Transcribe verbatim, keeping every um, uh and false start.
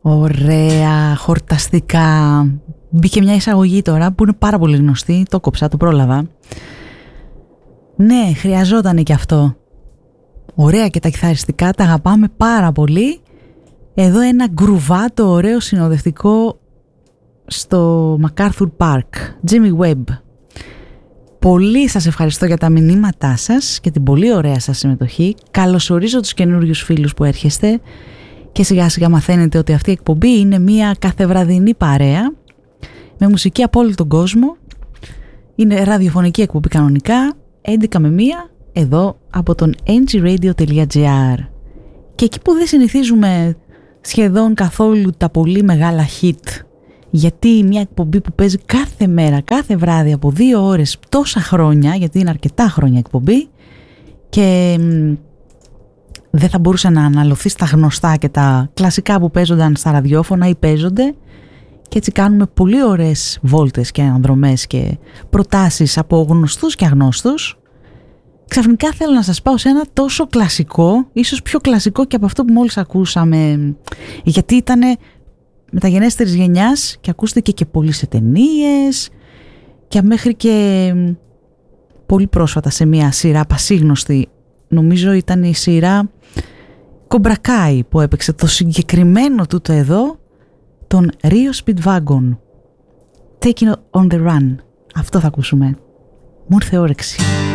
Ωραία, χορταστικά. Μπήκε μια εισαγωγή τώρα που είναι πάρα πολύ γνωστή. Το κόψα, το πρόλαβα. Ναι, χρειαζόταν και αυτό. Ωραία και τα κιθαριστικά, τα αγαπάμε πάρα πολύ. Εδώ ένα γκρουβάτο ωραίο συνοδευτικό στο MacArthur Park. Jimmy Webb. Πολύ σας ευχαριστώ για τα μηνύματά σας και την πολύ ωραία σας συμμετοχή. Καλωσορίζω τους καινούριους φίλους που έρχεστε και σιγά σιγά μαθαίνετε ότι αυτή η εκπομπή είναι μια καθεβραδινή παρέα με μουσική από όλο τον κόσμο. Είναι ραδιοφωνική εκπομπή κανονικά, έντεκα με μία, εδώ από τον ngradio.gr. Και εκεί που δεν συνηθίζουμε σχεδόν καθόλου τα πολύ μεγάλα hit, γιατί μια εκπομπή που παίζει κάθε μέρα, κάθε βράδυ από δύο ώρες τόσα χρόνια, γιατί είναι αρκετά χρόνια εκπομπή και μ, δεν θα μπορούσε να αναλωθεί στα γνωστά και τα κλασικά που παίζονταν στα ραδιόφωνα ή παίζονται, και έτσι κάνουμε πολύ ωραίες βόλτες και ανδρομές και προτάσεις από γνωστούς και αγνώστους. Ξαφνικά θέλω να σας πάω σε ένα τόσο κλασικό, ίσως πιο κλασικό και από αυτό που μόλις ακούσαμε, γιατί ήταν μεταγενέστερης γενιάς και ακούστηκε και πολύ σε ταινίες και μέχρι και πολύ πρόσφατα σε μια σειρά πασίγνωστη. Νομίζω ήταν η σειρά Κομπρακάι που έπαιξε το συγκεκριμένο τούτο εδώ, τον Rio Speedwagon. Taking on the Run. Αυτό θα ακούσουμε. Μου ήρθε όρεξη.